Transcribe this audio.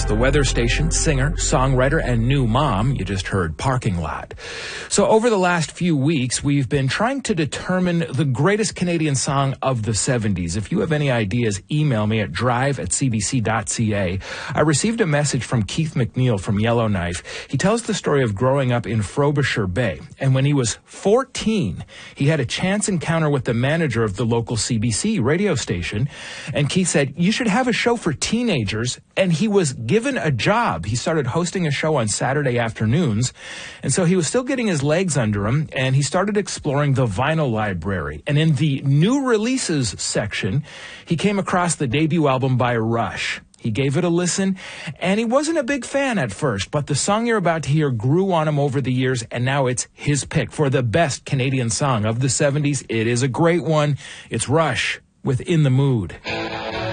the weather station, singer, songwriter, and new mom. You just heard Parking Lot. So over the last few weeks, we've been trying to determine the greatest Canadian song of the 70s. If you have any ideas, email me at drive@cbc.ca. I received a message from Keith McNeil from Yellowknife. He tells the story of growing up in Frobisher Bay. And when he was 14, he had a chance encounter with the manager of the local CBC radio station. And Keith said, you should have a show for teenagers. And he was given a job. He started hosting a show on Saturday afternoons. And so he was still getting his legs under him, and he started exploring the vinyl library. And in the new releases section, he came across the debut album by Rush. He gave it a listen, and he wasn't a big fan at first, but the song you're about to hear grew on him over the years, and now it's his pick for the best Canadian song of the 70s. It is a great one. It's Rush with In the Mood.